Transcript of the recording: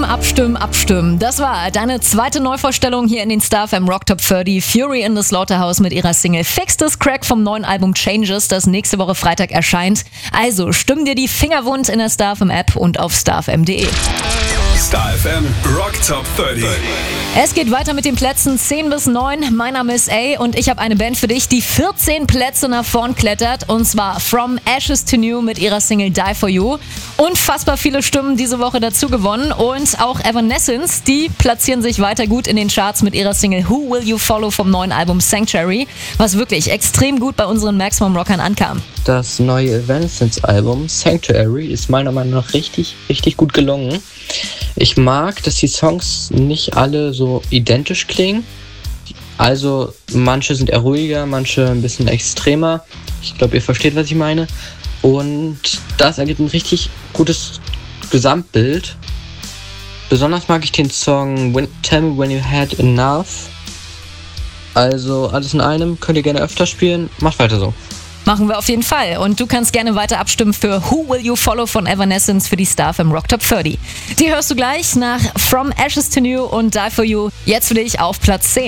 abstimmen, abstimmen. Das war deine zweite Neuvorstellung hier in den Star FM Rock Top 30. Fury in the Slaughterhouse mit ihrer Single Fix This Crack vom neuen Album Changes, das nächste Woche Freitag erscheint. Also stimm dir die Finger wund in der Star FM App und auf starfm.de. Star FM Rock Top 30. Es geht weiter mit den Plätzen 10 bis 9. Mein Name ist A und ich habe eine Band für dich, die 14 Plätze nach vorn klettert. Und zwar From Ashes to New mit ihrer Single Die For You. Unfassbar viele Stimmen diese Woche dazu gewonnen. Und auch Evanescence, die platzieren sich weiter gut in den Charts mit ihrer Single Who Will You Follow vom neuen Album Sanctuary, was wirklich extrem gut bei unseren Maximum Rockern ankam. Das neue Evanescence-Album Sanctuary ist meiner Meinung nach richtig gut gelungen. Ich mag, dass die Songs nicht alle so identisch klingen. Also manche sind eher ruhiger, manche ein bisschen extremer. Ich glaube, ihr versteht, was ich meine. Und das ergibt ein richtig gutes Gesamtbild. Besonders mag ich den Song Tell Me When You Had Enough. Also alles in einem, könnt ihr gerne öfter spielen. Macht weiter so. Machen wir auf jeden Fall. Und du kannst gerne weiter abstimmen für Who Will You Follow von Evanescence für die Star FM Rock Top 30. Die hörst du gleich nach From Ashes to New und Die For You. Jetzt für dich auf Platz 10.